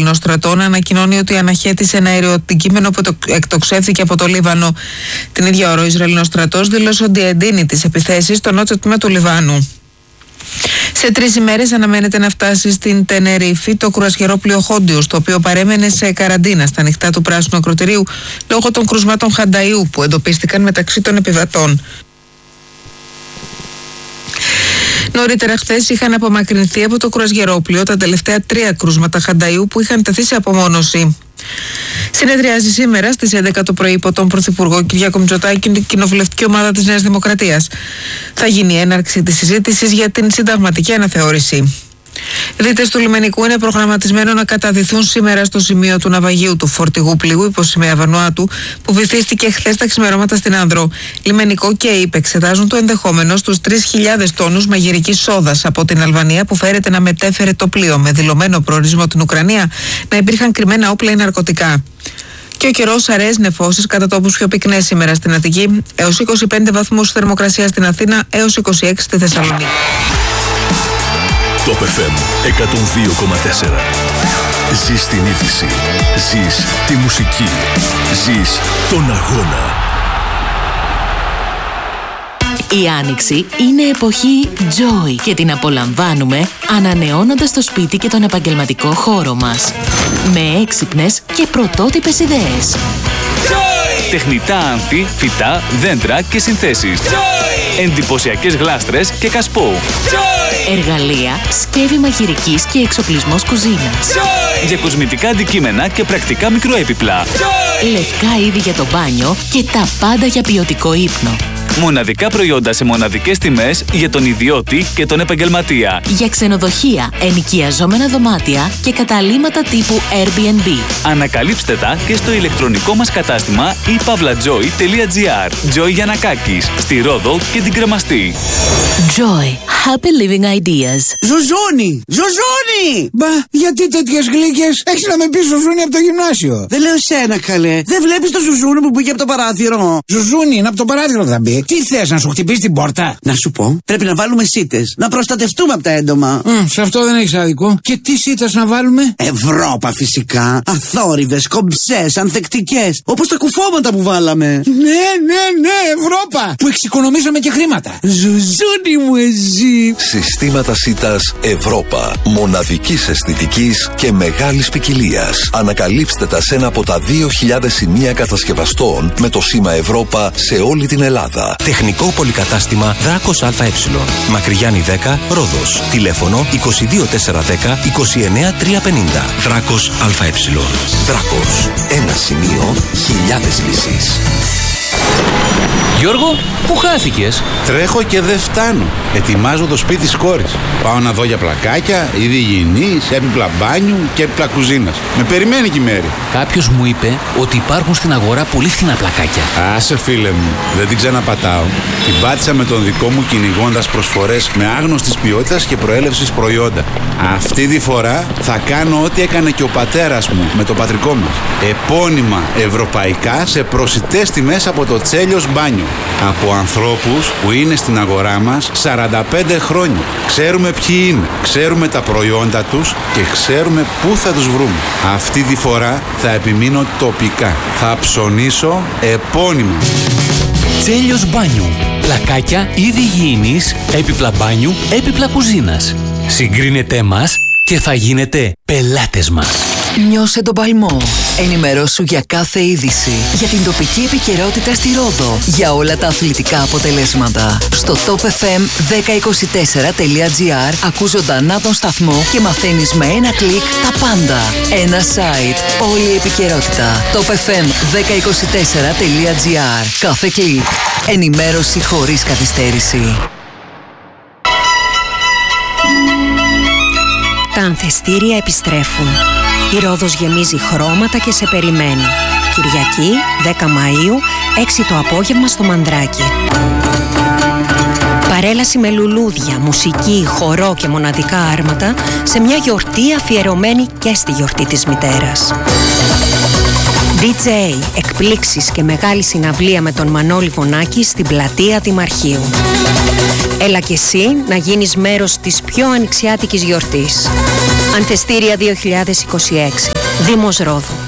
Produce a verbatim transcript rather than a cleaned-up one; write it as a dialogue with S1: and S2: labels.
S1: Ισραηλινό στρατό ανακοινώνει ότι αναχέτησε ένα αεροαντικείμενο που εκτοξεύθηκε από το Λίβανο. Την ίδια ώρα ο Ισραηλινός στρατός δήλωσε ότι εντείνει τις επιθέσεις στο νότιο τμήμα του Λιβάνου. Σε τρεις ημέρες αναμένεται να φτάσει στην Τενερίφη το κρουαζιερό πλοίο Χόντιους, το οποίο παρέμενε σε καραντίνα στα νυχτά του πράσινου ακροτηρίου λόγω των κρουσμάτων Χανταϊού που εντοπίστηκαν μεταξύ των επιβατών. Νωρίτερα χθες είχαν απομακρυνθεί από το κρουαζιερόπλοιο τα τελευταία τρία κρούσματα Χανταϊού που είχαν τεθεί σε απομόνωση. Συνεδριάζει σήμερα στις έντεκα το πρωί υπό τον Πρωθυπουργό Κυριάκο Μητσοτάκη η κοινοβουλευτική ομάδα της Νέας Δημοκρατίας. Θα γίνει η έναρξη της συζήτησης για την συνταγματική αναθεώρηση. Οι δίτες του λιμενικού είναι προγραμματισμένο να καταδυθούν σήμερα στο σημείο του ναυαγίου του φορτηγού πλοίου υπό σημαία Βανουάτου που βυθίστηκε χθες τα ξημερώματα στην Άνδρο. Λιμενικό και ΥΠ εξετάζουν το ενδεχόμενο στους τρεις χιλιάδες τόνους μαγειρικής σόδας από την Αλβανία που φέρεται να μετέφερε το πλοίο με δηλωμένο προορισμό την Ουκρανία να υπήρχαν κρυμμένα όπλα ή ναρκωτικά. Και ο καιρός αραιές νεφώσεις κατά τόπους πιο πυκνές σήμερα στην Αττική, έως είκοσι πέντε βαθμούς θερμοκρασία στην Αθήνα, έως είκοσι έξι στη Θεσσαλονίκη.
S2: Top εφ εμ εκατόν δύο κόμμα τέσσερα. Ζεις την είδηση. Ζεις τη μουσική. Ζεις τον αγώνα.
S3: Η Άνοιξη είναι εποχή Joy και την απολαμβάνουμε ανανεώνοντας το σπίτι και τον επαγγελματικό χώρο μας. Με έξυπνες και πρωτότυπες ιδέες.
S4: Joy! Τεχνητά άνθη, φυτά, δέντρα και συνθέσεις. Joy! Εντυπωσιακές γλάστρες και κασπό. Joy!
S3: Εργαλεία, σκεύη μαγειρικής και εξοπλισμός κουζίνας.
S4: Joy! Για κοσμητικά αντικείμενα και πρακτικά μικροέπιπλα.
S3: Joy! Λευκά είδη για το μπάνιο και τα πάντα για ποιοτικό ύπνο.
S4: Μοναδικά προϊόντα σε μοναδικές τιμές για τον ιδιώτη και τον επαγγελματία.
S3: Για ξενοδοχεία, ενοικιαζόμενα δωμάτια και καταλύματα τύπου Airbnb.
S4: Ανακαλύψτε τα και στο ηλεκτρονικό μας κατάστημα i pavlajoy τελεία gr. Joy Γιαννακάκης, στη Ρόδο και την Κρεμαστή.
S3: Joy. Happy living ideas.
S5: Ζουζούνι! Ζουζούνι! Μπα, γιατί τέτοιες γλύκες? Έχεις να με πεις Ζουζούνι από το γυμνάσιο. Δεν λέω σένα, καλέ. Δεν βλέπεις το Ζουζούνι που πήγε από το παράθυρο? Ζουζούνι, είναι από το παράθυρο θα μπει. Τι θες, να σου χτυπήσει την πόρτα? Να σου πω, πρέπει να βάλουμε σίτες. Να προστατευτούμε από τα έντομα. Mm, σε αυτό δεν έχεις άδικο. Και τι σίτες να βάλουμε? Ευρώπα φυσικά. Αθόρυβες, κομψές, ανθεκτικές. Όπως τα κουφώματα που βάλαμε. Ναι, ναι, ναι, Ευρώπα. Που εξοικονομήσαμε και χρήματα. Ζουζούνι μου εσύ.
S2: Συστήματα σίτας Ευρώπα. Μοναδικής αισθητικής και μεγάλης ποικιλίας. Ανακαλύψτε τα σε ένα από τα δύο χιλιάδες σημεία κατασκευαστών με το σήμα Ευρώπα σε όλη την Ελλάδα.
S6: Τεχνικό πολυκατάστημα Δράκος ΑΕ. Μακριγιάννη δέκα, Ρόδος. Τηλέφωνο είκοσι δύο τετρακόσια δέκα είκοσι εννέα τριακόσια πενήντα. Δράκος ΑΕ.
S2: Δράκος. Ένα σημείο, χιλιάδες λύσεις.
S7: Γιώργο, πού χάθηκες?
S8: Τρέχω και δεν φτάνω. Ετοιμάζω το σπίτι της κόρης. Πάω να δω για πλακάκια, είδη υγιεινής, έπιπλα μπάνιου και έπιπλα κουζίνας. Με περιμένει και η Μέρη.
S7: Κάποιος μου είπε ότι υπάρχουν στην αγορά πολύ φθηνά πλακάκια.
S8: Άσε φίλε μου, δεν την ξαναπατάω. Την πάτησα με τον δικό μου κυνηγώντας προσφορές με άγνωστης ποιότητας και προέλευσης προϊόντα. Αυτή τη φορά θα κάνω ό,τι έκανε και ο πατέρας μου με το πατρικό μας. Επώνυμα ευρωπαϊκά σε προσιτές τιμές από το Τσέλιος Μπάνιο. Από ανθρώπους που είναι στην αγορά μας σαράντα πέντε χρόνια. Ξέρουμε ποιοι είναι, ξέρουμε τα προϊόντα τους και ξέρουμε πού θα τους βρούμε. Αυτή τη φορά θα επιμείνω τοπικά. Θα ψωνίσω επώνυμα.
S7: Τσέλιος Μπάνιου. Πλακάκια, είδη υγιεινής, έπιπλα μπάνιου, έπιπλα κουζίνας. Συγκρίνετε μας και θα γίνετε πελάτες μας.
S9: Νιώσε τον παλμό. Ενημερώσου για κάθε είδηση. Για την τοπική επικαιρότητα στη Ρόδο. Για όλα τα αθλητικά αποτελέσματα. Στο top εφ εμ δέκα είκοσι τέσσερα τελεία gr ακούς ζωντανά τον σταθμό και μαθαίνεις με ένα κλικ τα πάντα. Ένα site. Όλη η επικαιρότητα. top εφ εμ δέκα είκοσι τέσσερα τελεία gr. Κάθε κλικ. Ενημέρωση χωρίς καθυστέρηση.
S10: Τα ανθεστήρια επιστρέφουν. Η Ρόδος γεμίζει χρώματα και σε περιμένει. Κυριακή, δέκα Μαΐου, έξι το απόγευμα στο Μανδράκι. Παρέλαση με λουλούδια, μουσική, χορό και μοναδικά άρματα σε μια γιορτή αφιερωμένη και στη γιορτή της μητέρας. ντι τζέι, εκπλήξεις και μεγάλη συναυλία με τον Μανώλη Βονάκη στην πλατεία Δημαρχείου. Έλα και εσύ να γίνεις μέρος της πιο ανοιξιάτικης γιορτής. Ανθεστήρια δύο χιλιάδες είκοσι έξι. Δήμος Ρόδου.